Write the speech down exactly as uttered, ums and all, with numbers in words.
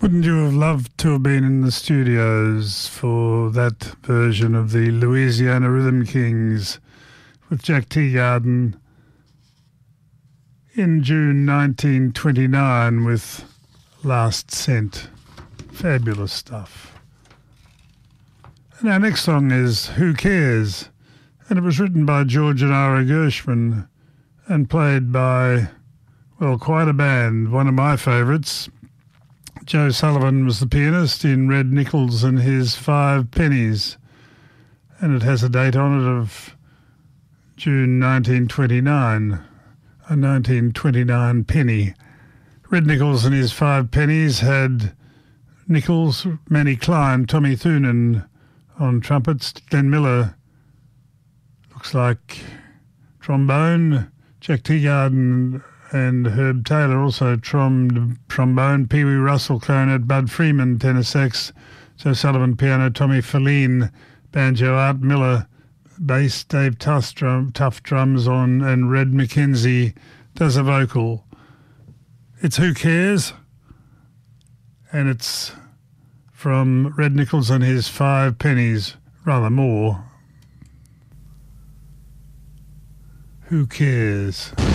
Wouldn't you have loved to have been in the studios for that version of the Louisiana Rhythm Kings with Jack Teagarden in June nineteen twenty-nine with Last Cent? Fabulous stuff. And our next song is Who Cares? And it was written by George and Ira Gershwin and played by, well, quite a band. One of my favourites, Joe Sullivan, was the pianist in Red Nichols and his Five Pennies, and it has a date on it of June nineteen twenty-nine, a nineteen twenty-nine penny. Red Nichols and his Five Pennies had Nichols, Manny Klein, Tommy Thunen on trumpets, Glenn Miller, looks like trombone, Jack Teagarden and Herb Taylor also trom- trombone, Pee Wee Russell clarinet, Bud Freeman tenor sax, Joe Sullivan piano, Tommy Feline banjo, Art Miller bass, Dave Tuff, drum, Tuff drums on, and Red McKenzie does a vocal. It's Who Cares? And it's from Red Nichols and his Five Pennies, rather more. Who cares?